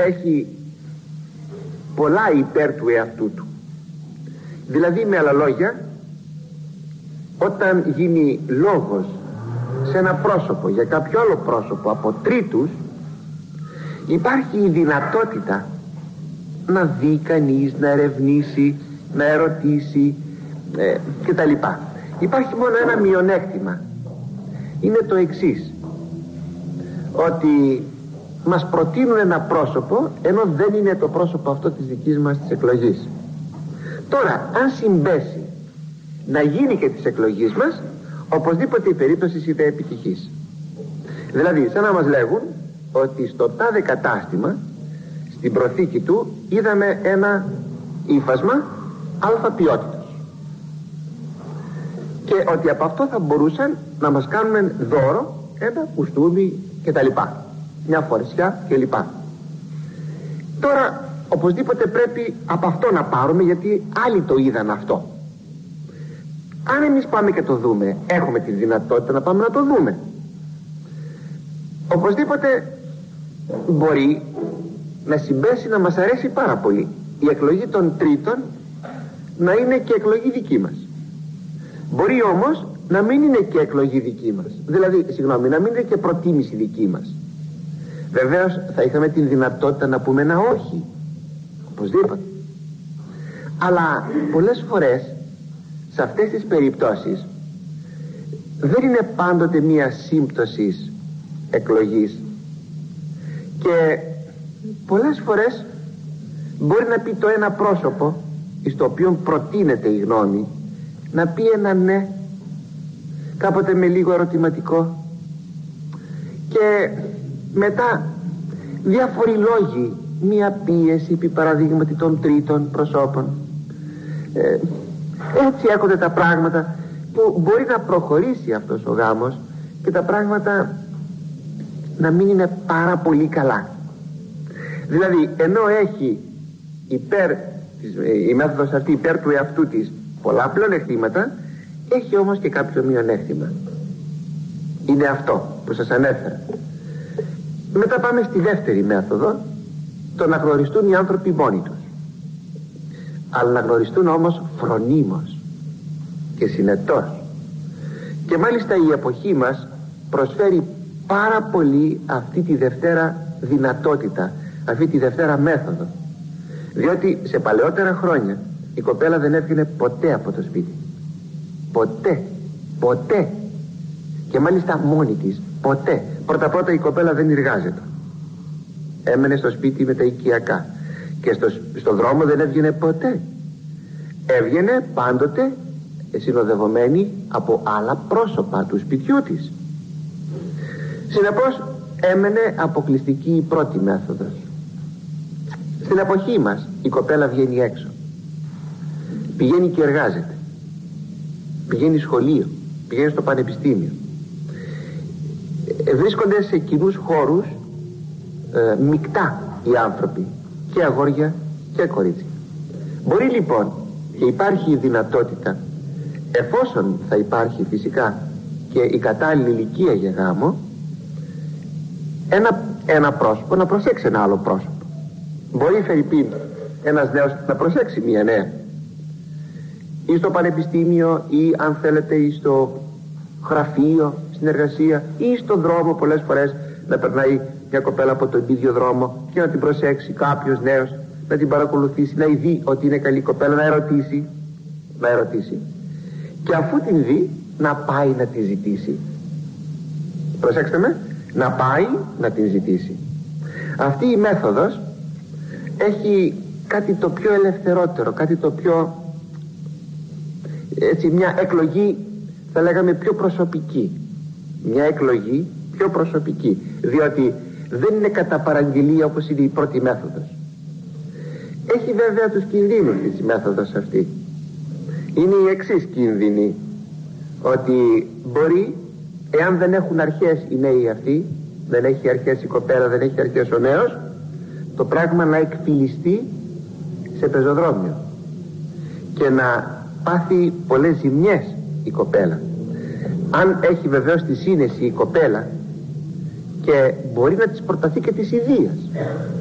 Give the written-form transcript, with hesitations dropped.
έχει πολλά υπέρ του εαυτού του. Δηλαδή, με άλλα λόγια, όταν γίνει λόγος σε ένα πρόσωπο για κάποιο άλλο πρόσωπο από τρίτους, υπάρχει η δυνατότητα να δει κανείς, να ερευνήσει, να ερωτήσει κτλ. Υπάρχει μόνο ένα μειονέκτημα. Είναι το εξής: ότι μας προτείνουν ένα πρόσωπο ενώ δεν είναι το πρόσωπο αυτό της δικής μας της εκλογής. Τώρα, αν συμπέσει να γίνει και της εκλογής μας, οπωσδήποτε η περίπτωση είναι επιτυχής. Δηλαδή, σαν να μας λέγουν ότι στο τάδε κατάστημα, στην προθήκη του, είδαμε ένα ύφασμα αλφα ποιότητας και ότι από αυτό θα μπορούσαν να μας κάνουν δώρο ένα κουστούμι κτλ, μια φορεσιά κλπ. Τώρα οπωσδήποτε πρέπει από αυτό να πάρουμε, γιατί άλλοι το είδαν αυτό. Αν εμείς πάμε και το δούμε, έχουμε τη δυνατότητα να πάμε να το δούμε. Οπωσδήποτε μπορεί να συμπέσει να μας αρέσει πάρα πολύ η εκλογή των τρίτων, να είναι και εκλογή δική μας. Μπορεί όμως να μην είναι και εκλογή δική μας, δηλαδή, να μην είναι και προτίμηση δική μας. Βεβαίως θα είχαμε την δυνατότητα να πούμε ένα όχι, οπωσδήποτε. Αλλά πολλές φορές σε αυτές τις περιπτώσεις δεν είναι πάντοτε μία σύμπτωση εκλογής, και πολλές φορές μπορεί να πει το ένα πρόσωπο στο οποίο προτείνεται η γνώμη να πει ένα ναι, κάποτε με λίγο ερωτηματικό, και μετά διάφοροι λόγοι, μία πίεση επί παραδείγματι των τρίτων προσώπων, έτσι έρχονται τα πράγματα που μπορεί να προχωρήσει αυτός ο γάμος και τα πράγματα να μην είναι πάρα πολύ καλά. Δηλαδή, ενώ έχει η μέθοδος αυτή υπέρ του εαυτού της πολλά πλεονεκτήματα, έχει όμως και κάποιο μειονέκτημα. Είναι αυτό που σας ανέφερα. Μετά πάμε στη δεύτερη μέθοδο, το να γνωριστούν οι άνθρωποι μόνοι τους, αλλά να γνωριστούν όμως φρονίμως και συνετός. Και μάλιστα η εποχή μας προσφέρει πάρα πολύ αυτή τη δευτέρα δυνατότητα, αυτή τη δευτέρα μέθοδο, διότι σε παλαιότερα χρόνια η κοπέλα δεν έβγαινε ποτέ από το σπίτι, ποτέ, και μάλιστα μόνη της, ποτέ. Πρώτα η κοπέλα δεν εργάζεται, έμενε στο σπίτι με τα οικιακά, και στο δρόμο δεν έβγαινε ποτέ. Έβγαινε πάντοτε συνοδευομένη από άλλα πρόσωπα του σπιτιού της. Συνεπώς έμενε αποκλειστική η πρώτη μέθοδος. Στην εποχή μας η κοπέλα βγαίνει έξω, πηγαίνει και εργάζεται, πηγαίνει σχολείο, πηγαίνει στο πανεπιστήμιο, βρίσκονται σε κοινούς χώρους μεικτά οι άνθρωποι, και αγόρια και κορίτσια. Μπορεί λοιπόν και υπάρχει η δυνατότητα, εφόσον θα υπάρχει φυσικά και η κατάλληλη ηλικία για γάμο, ένα πρόσωπο να προσέξει ένα άλλο πρόσωπο. Μπορεί φερειπίν ένας νέος να προσέξει μια νέα, ή στο πανεπιστήμιο, ή αν θέλετε ή στο γραφείο, στην εργασία, ή στον δρόμο. Πολλές φορές να περνάει μια κοπέλα από τον ίδιο δρόμο και να την προσέξει κάποιος νέος, να την παρακολουθήσει, να δει ότι είναι καλή κοπέλα, να ερωτήσει, και αφού την δει να πάει να τη ζητήσει. Προσέξτε με, να πάει να την ζητήσει. Αυτή η μέθοδος έχει κάτι το πιο ελευθερότερο, κάτι το πιο, έτσι, μια εκλογή θα λέγαμε πιο προσωπική, μια εκλογή πιο προσωπική, διότι δεν είναι κατά παραγγελία όπως είναι η πρώτη μέθοδος. Έχει βέβαια τους κινδύνους της μέθοδος αυτή. Είναι οι εξής κίνδυνοι: ότι μπορεί, εάν δεν έχουν αρχές οι νέοι αυτοί, δεν έχει αρχές η κοπέλα, δεν έχει αρχές ο νέος, το πράγμα να εκφυλιστεί σε πεζοδρόμιο και να πάθει πολλές ζημιές η κοπέλα. Αν έχει βεβαίως τη σύνεση η κοπέλα, και μπορεί να της προταθεί και της ιδείας,